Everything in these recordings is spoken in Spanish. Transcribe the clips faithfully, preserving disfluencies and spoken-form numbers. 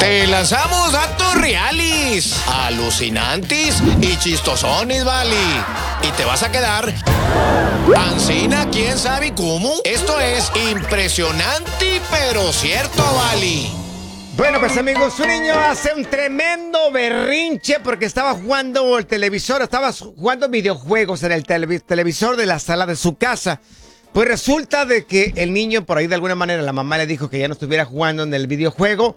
Te lanzamos datos reales, alucinantes y chistosones, vale. Y te vas a quedar ancina, quién sabe cómo. Esto es impresionante, pero cierto, vale. Bueno, pues amigos, un niño hace un tremendo berrinche porque estaba jugando el televisor, estaba jugando videojuegos en el tele- televisor de la sala de su casa. Pues resulta de que el niño, por ahí de alguna manera, la mamá le dijo que ya no estuviera jugando en el videojuego.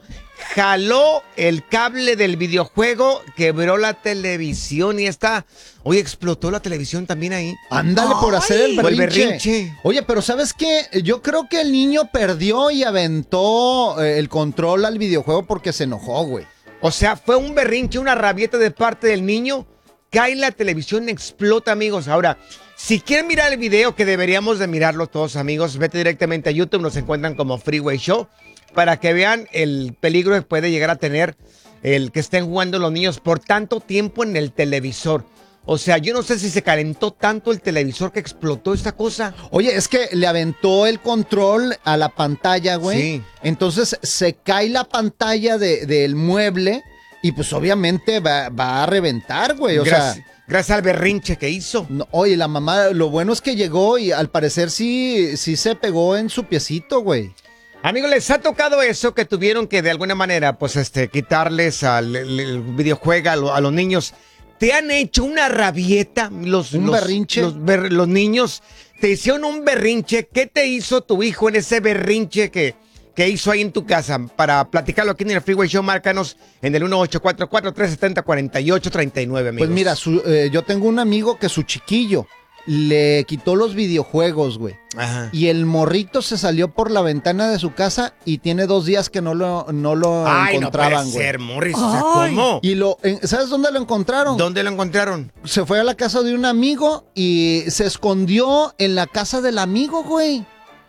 Jaló el cable del videojuego, quebró la televisión y está... Oye, explotó la televisión también ahí. Ándale por Ay, hacer el berrinche. el berrinche. Oye, pero ¿sabes qué? Yo creo que el niño perdió y aventó eh, el control al videojuego porque se enojó, güey. O sea, fue un berrinche, una rabieta de parte del niño. Cae la televisión, explota, amigos. Ahora... Si quieren mirar el video, que deberíamos de mirarlo todos, amigos, vete directamente a YouTube, nos encuentran como Freeway Show, para que vean el peligro que puede llegar a tener el que estén jugando los niños por tanto tiempo en el televisor. O sea, yo no sé si se calentó tanto el televisor que explotó esta cosa. Oye, es que le aventó el control a la pantalla, güey. Sí. Entonces se cae la pantalla de, del mueble y pues obviamente va, va a reventar, güey. O Gracias. sea... Gracias al berrinche que hizo. No, oye, la mamá, lo bueno es que llegó y al parecer sí, sí se pegó en su piecito, güey. Amigos, ¿les ha tocado eso que tuvieron que de alguna manera, pues, este, quitarles al el, el videojuego a, lo, a los niños? ¿Te han hecho una rabieta los, ¿Un los, berrinche? Los, ber, los niños? ¿Te hicieron un berrinche? ¿Qué te hizo tu hijo en ese berrinche que... ¿Qué hizo ahí en tu casa? Para platicarlo aquí en el Freeway Show, márcanos en el uno ocho cuatro cuatro, tres siete cero, cuatro ocho tres nueve, amigos. Pues mira, su, eh, yo tengo un amigo que su chiquillo le quitó los videojuegos, güey. Ajá. Y el morrito se salió por la ventana de su casa y tiene dos días que no lo, no lo Ay, encontraban, no güey. puede ser, Morris. O sea, ¿cómo? Y lo, en- ¿sabes dónde lo encontraron? ¿Dónde lo encontraron? Se fue a la casa de un amigo y se escondió en la casa del amigo, güey.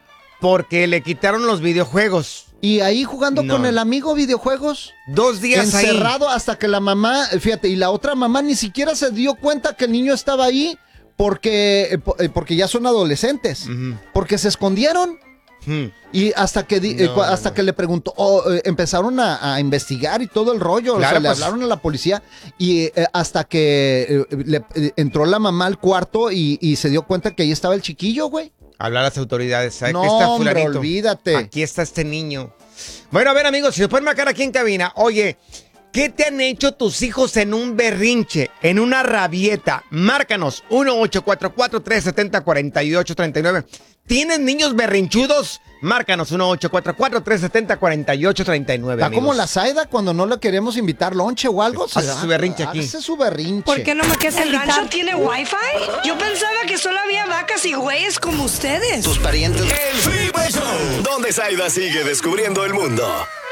Porque le quitaron los videojuegos. Y ahí jugando No. con el amigo videojuegos. Dos días ahí. Encerrado hasta que la mamá, fíjate, y la otra mamá ni siquiera se dio cuenta que el niño estaba ahí porque, eh, po- eh, porque ya son adolescentes. Ujú. Porque se escondieron. Hmm. Y hasta que, di- eh, No, cua- hasta no. que le preguntó, oh, eh, empezaron a, a investigar y todo el rollo. Claro, o sea, le pues. hablaron a la policía y eh, hasta que eh, le- eh, entró la mamá al cuarto y, y se dio cuenta que ahí estaba el chiquillo, güey. Hablar a las autoridades. Aquí No, está hombre, fulanito. olvídate. Aquí está este niño. Bueno, a ver, amigos, si nos pueden marcar aquí en cabina. Oye, ¿qué te han hecho tus hijos en un berrinche, en una rabieta? Márcanos, uno ocho cuatro cuatro, tres siete cero, cuatro ocho tres nueve. ¿Tienes niños berrinchudos? Márcanos, uno ocho cuatro cuatro, tres siete cero, cuatro ocho tres nueve, Está amigos. como la Zaida cuando no le queremos invitar lonche o algo. Hace se su berrinche aquí. Hace su berrinche. ¿Por qué no me quieres ¿El invitar? rancho tiene wifi? Yo pensaba que solo había vacas y güeyes como ustedes. Tus parientes. El Freeway Show, Donde Zaida sigue descubriendo el mundo.